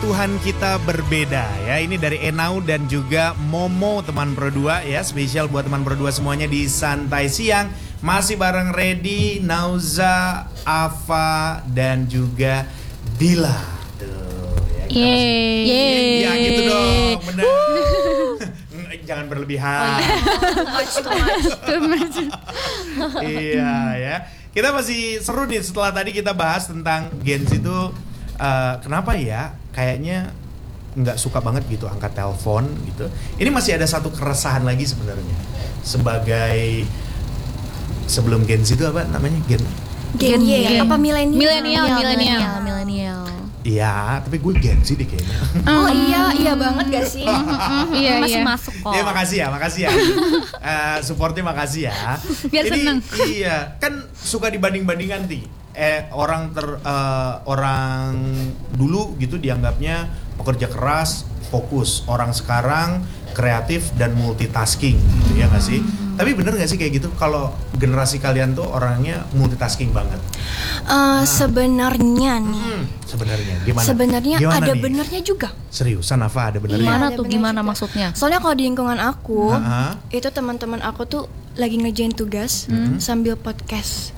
Tuhan kita berbeda ya. Ini dari Enau dan juga Momo teman Pro 2 ya. Spesial buat teman Pro 2 semuanya di Santai Siang. Masih bareng Reddy, Nauza, Ava dan juga Dila. Tuh ya. Yeay. Ya gitu dong, benar. Jangan berlebihan. Too much. Iya ya. Kita masih seru nih setelah tadi kita bahas tentang Gen Z itu kenapa ya kayaknya nggak suka banget gitu angkat telepon gitu. Ini masih ada satu keresahan lagi sebenarnya sebagai sebelum Gen Z itu apa namanya Gen Y apa Milenial. Iya, tapi gue Gen Z deh kayaknya. Oh iya banget gak sih? Iya, masih iya. masuk kok. Ya makasih ya. Supportnya makasih ya. Biar Jadi, seneng. Iya, kan suka dibanding-bandingkan nih. Orang dulu gitu dianggapnya pekerja keras, fokus. Orang sekarang kreatif dan multitasking gitu ya nggak sih? Tapi bener nggak sih kayak gitu? Kalau generasi kalian tuh orangnya multitasking banget. Sebenarnya nih. Gimana? Sebenarnya Gimana ada nih? benernya juga. Seriusan Ava ada benernya? Gimana Ada tuh? bener Gimana juga. maksudnya? Soalnya kalau di lingkungan aku, Ha-ha. itu teman-teman aku tuh lagi ngerjain tugas sambil podcast.